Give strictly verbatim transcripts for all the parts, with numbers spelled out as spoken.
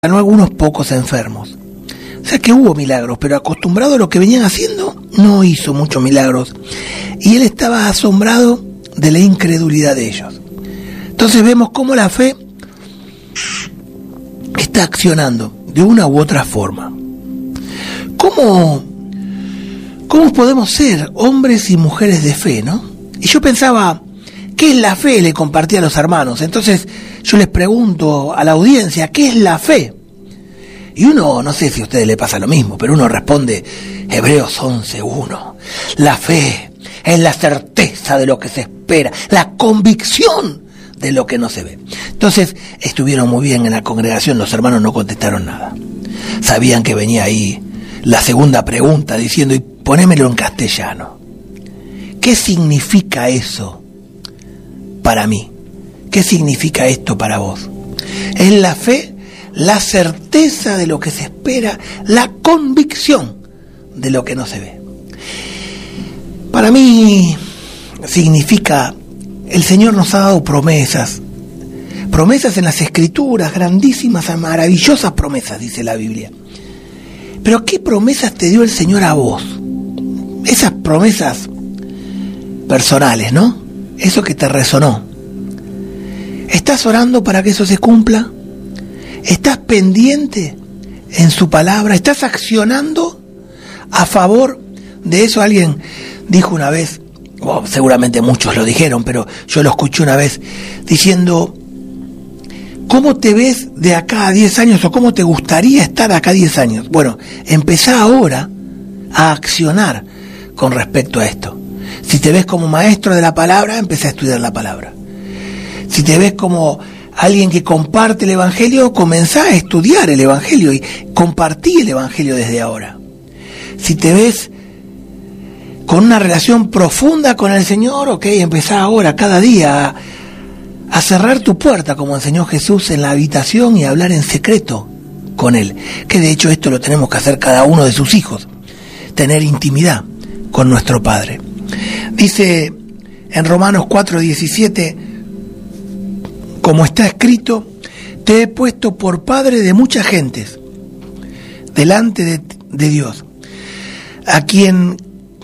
sanó a algunos pocos enfermos. O sea que hubo milagros, pero acostumbrado a lo que venían haciendo, no hizo muchos milagros. Y él estaba asombrado de la incredulidad de ellos. Entonces vemos cómo la fe está accionando de una u otra forma. ¿Cómo, cómo podemos ser hombres y mujeres de fe, no? Y yo pensaba, ¿qué es la fe? Le compartí a los hermanos. Entonces yo les pregunto a la audiencia, ¿qué es la fe? Y uno, no sé si a ustedes les pasa lo mismo, pero uno responde, Hebreos once uno. La fe es la certeza de lo que se espera, la convicción de lo que no se ve. Entonces estuvieron muy bien en la congregación, los hermanos no contestaron nada. Sabían que venía ahí la segunda pregunta diciendo, y ponémelo en castellano. ¿Qué significa eso para mí? ¿Qué significa esto para vos? Es la fe, la certeza de lo que se espera, la convicción de lo que no se ve. Para mí significa, el Señor nos ha dado promesas, promesas en las Escrituras, grandísimas, maravillosas promesas, dice la Biblia. Pero ¿qué promesas te dio el Señor a vos? Esas promesas personales, ¿no? Eso que te resonó. ¿Estás orando para que eso se cumpla? ¿Estás pendiente en su palabra? ¿Estás accionando a favor de eso? Alguien dijo una vez, oh, seguramente muchos lo dijeron, pero yo lo escuché una vez diciendo, ¿cómo te ves de acá a diez años o cómo te gustaría estar acá a diez años? Bueno, empezá ahora a accionar con respecto a esto. Si te ves como maestro de la palabra, empezá a estudiar la palabra. Si te ves como alguien que comparte el Evangelio, comenzá a estudiar el Evangelio y compartí el Evangelio desde ahora. Si te ves con una relación profunda con el Señor, ok, empezá ahora, cada día, a, a cerrar tu puerta, como enseñó Jesús, en la habitación y a hablar en secreto con Él. Que de hecho esto lo tenemos que hacer cada uno de sus hijos, tener intimidad con nuestro Padre. Dice en Romanos cuatro diecisiete, como está escrito, te he puesto por padre de muchas gentes, delante de, de Dios, a quien,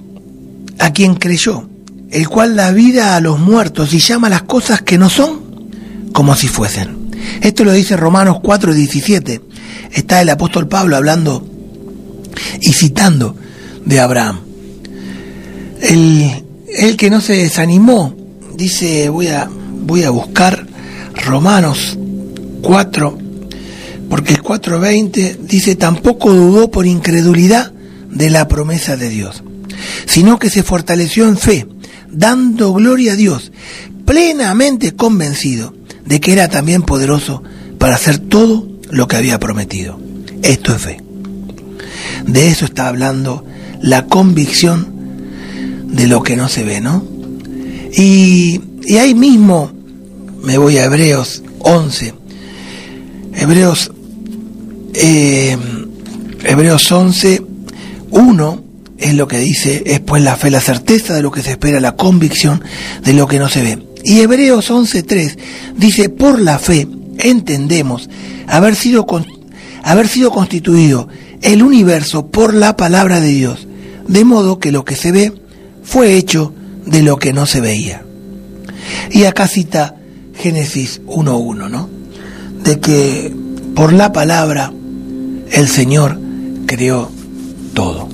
a quien creyó, el cual da vida a los muertos y llama las cosas que no son como si fuesen. Esto lo dice Romanos cuatro diecisiete. Está el apóstol Pablo hablando y citando de Abraham. El, el que no se desanimó, dice, voy a, voy a buscar Romanos cuatro, porque el cuatro veinte dice, tampoco dudó por incredulidad de la promesa de Dios, sino que se fortaleció en fe, dando gloria a Dios, plenamente convencido de que era también poderoso para hacer todo lo que había prometido. Esto es fe. De eso está hablando la convicción de lo que no se ve, ¿no? Y, y ahí mismo me voy a Hebreos once. Hebreos, eh, Hebreos once, uno es lo que dice, es pues la fe, la certeza de lo que se espera, la convicción de lo que no se ve. Y Hebreos once tres dice, por la fe entendemos haber sido, con, haber sido constituido el universo por la palabra de Dios, de modo que lo que se ve fue hecho de lo que no se veía. Y acá cita Génesis uno uno, ¿no? De que por la palabra el Señor creó todo,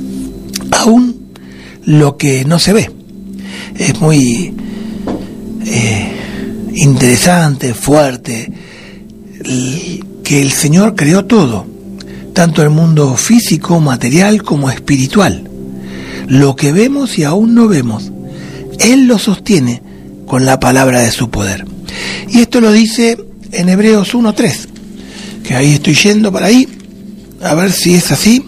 aún lo que no se ve. Es muy eh, interesante, fuerte, el, que el Señor creó todo, tanto el mundo físico, material como espiritual. Lo que vemos y aún no vemos, Él lo sostiene con la palabra de su poder. Y esto lo dice en Hebreos uno tres, que ahí estoy yendo para ahí, a ver si es así.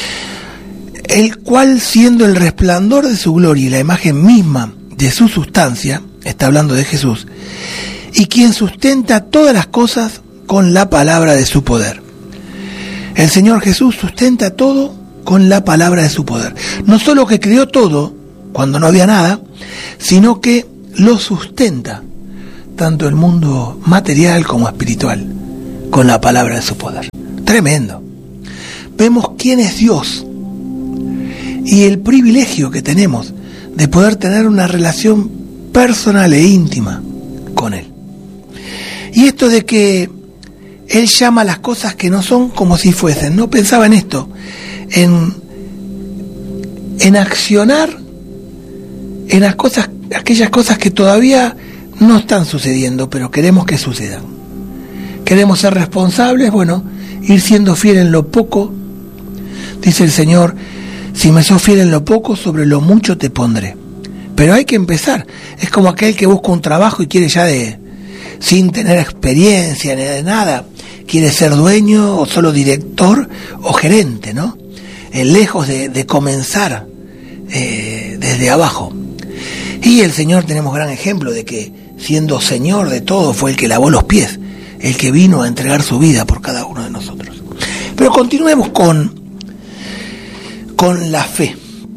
El cual, siendo el resplandor de su gloria y la imagen misma de su sustancia, está hablando de Jesús, y quien sustenta todas las cosas con la palabra de su poder. El Señor Jesús sustenta todo con la palabra de su poder. No solo que creó todo cuando no había nada, sino que lo sustenta, tanto el mundo material como espiritual, con la palabra de su poder. Tremendo. Vemos quién es Dios y el privilegio que tenemos de poder tener una relación personal e íntima con Él. Y esto de que Él llama las cosas que no son como si fuesen. No pensaba en esto, en, en accionar en las cosas, aquellas cosas que todavía no están sucediendo, pero queremos que sucedan. Queremos ser responsables, bueno, ir siendo fiel en lo poco. Dice el Señor, si me sos fiel en lo poco, sobre lo mucho te pondré. Pero hay que empezar. Es como aquel que busca un trabajo y quiere ya de, sin tener experiencia ni de nada, quiere ser dueño o solo director o gerente, ¿no? Eh, lejos de, de comenzar eh, desde abajo. Y el Señor, tenemos gran ejemplo de que siendo Señor de todo fue el que lavó los pies, el que vino a entregar su vida por cada uno de nosotros. Pero continuemos con, con la fe.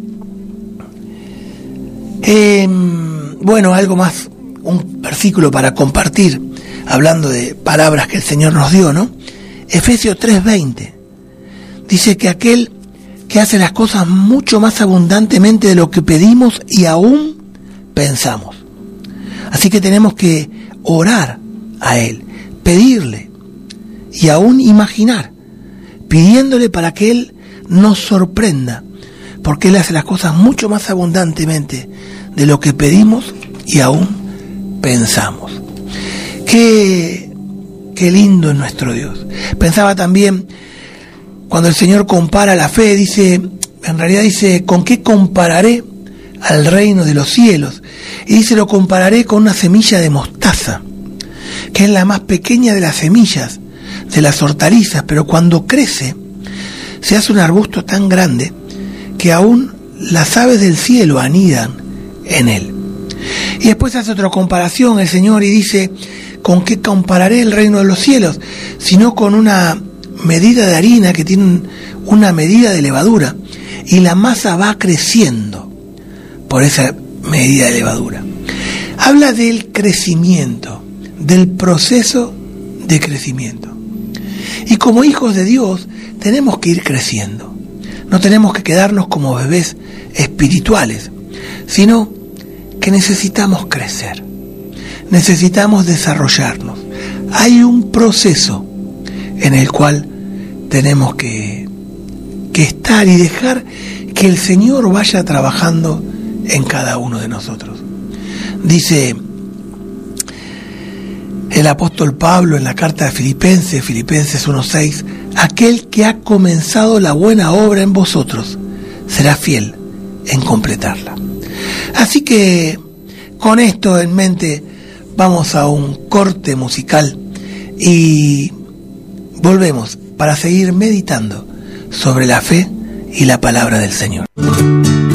Eh, bueno, algo más, un versículo para compartir, hablando de palabras que el Señor nos dio, ¿no? Efesios tres veinte dice que aquel que hace las cosas mucho más abundantemente de lo que pedimos y aún pensamos. Así que tenemos que orar a Él, pedirle y aún imaginar, pidiéndole para que Él nos sorprenda, porque Él hace las cosas mucho más abundantemente de lo que pedimos y aún pensamos. Qué, qué lindo es nuestro Dios. Pensaba también, cuando el Señor compara la fe, dice, en realidad dice, ¿con qué compararé al reino de los cielos? Y dice, lo compararé con una semilla de mostaza, que es la más pequeña de las semillas, de las hortalizas, pero cuando crece, se hace un arbusto tan grande que aún las aves del cielo anidan en él. Y después hace otra comparación el Señor y dice, ¿con qué compararé el reino de los cielos? Sino con una medida de harina que tiene una medida de levadura, y la masa va creciendo por esa medida de levadura. Habla del crecimiento, del proceso de crecimiento. Y como hijos de Dios tenemos que ir creciendo. No tenemos que quedarnos como bebés espirituales, sino que necesitamos crecer. Necesitamos desarrollarnos. Hay un proceso en el cual tenemos que, que estar y dejar que el Señor vaya trabajando en cada uno de nosotros. Dice el apóstol Pablo en la carta de Filipenses, Filipenses uno seis, aquel que ha comenzado la buena obra en vosotros será fiel en completarla. Así que con esto en mente vamos a un corte musical y volvemos para seguir meditando sobre la fe y la palabra del Señor.